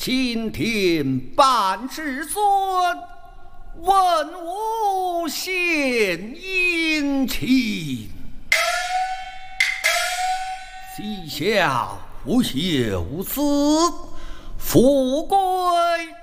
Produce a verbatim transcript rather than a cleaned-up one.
今天办事尊，问吾献殷勤。膝下无有此富贵